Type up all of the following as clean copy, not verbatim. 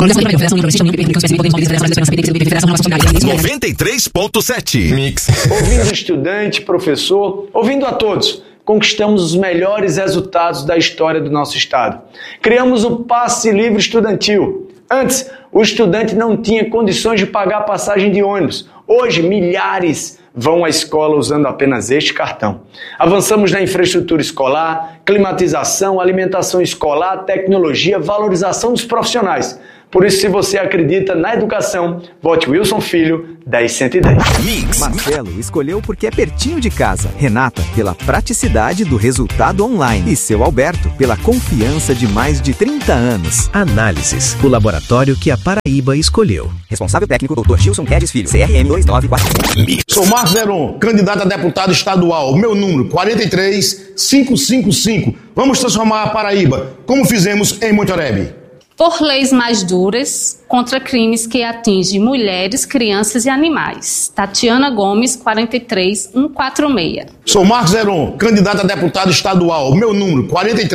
93.7 Mix. Ouvindo estudante, professor, ouvindo a todos, conquistamos os melhores resultados da história do nosso estado. Criamos o Passe Livre Estudantil. Antes, o estudante não tinha condições de pagar a passagem de ônibus. Hoje, milhares vão à escola usando apenas este cartão. Avançamos na infraestrutura escolar, climatização, alimentação escolar, tecnologia, valorização dos profissionais. Por isso, se você acredita na educação, vote Wilson Filho, 10110. Mix. Marcelo escolheu porque é pertinho de casa. Renata, pela praticidade do resultado online. E seu Alberto, pela confiança de mais de 30 anos. Análises, o laboratório que a Paraíba escolheu. Responsável técnico, Dr. Gilson Quedes Filho, CRM 294. Mix. Sou Marcos Zeron, candidato a deputado estadual. Meu número, 43555. Vamos transformar a Paraíba, como fizemos em Monterebe. Por leis mais duras contra crimes que atingem mulheres, crianças e animais. Tatiana Gomes, 43146. Sou Marcos Zeron, candidato a deputado estadual. Meu número,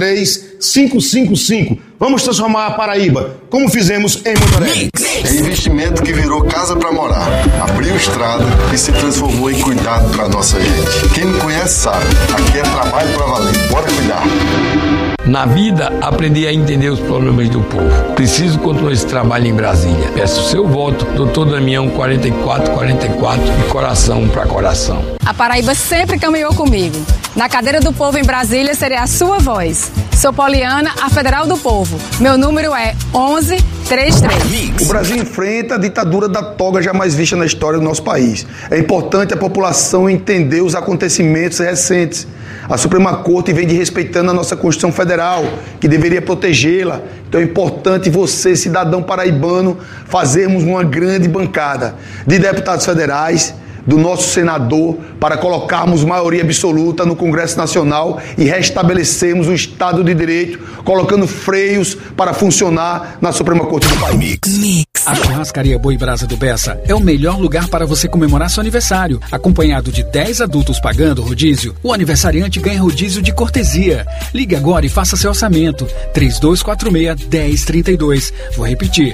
43555. Vamos transformar a Paraíba, como fizemos em Monterebe. É investimento que virou casa para morar, abriu estrada e se transformou em cuidado para nossa gente. Quem me conhece sabe, aqui é trabalho para valer. Bora cuidar. Na vida, aprendi a entender os problemas do povo. Preciso continuar esse trabalho em Brasília. Peço o seu voto, Dr. Damião 4444, de coração para coração. A Paraíba sempre caminhou comigo. Na cadeira do povo em Brasília, serei a sua voz. Sou Poliana, a Federal do Povo. Meu número é 1133. O Brasil enfrenta a ditadura da toga jamais vista na história do nosso país. É importante a população entender os acontecimentos recentes. A Suprema Corte vem desrespeitando a nossa Constituição Federal, que deveria protegê-la. Então é importante você, cidadão paraibano, fazermos uma grande bancada de deputados federais, do nosso senador, para colocarmos maioria absoluta no Congresso Nacional e restabelecermos o Estado de Direito, colocando freios para funcionar na Suprema Corte do país. A Churrascaria Boi Brasa do Bessa é o melhor lugar para você comemorar seu aniversário. Acompanhado de 10 adultos pagando rodízio, o aniversariante ganha rodízio de cortesia. Ligue agora e faça seu orçamento. 3246-1032. Vou repetir,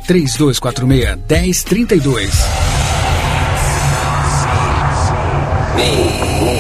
3246-1032.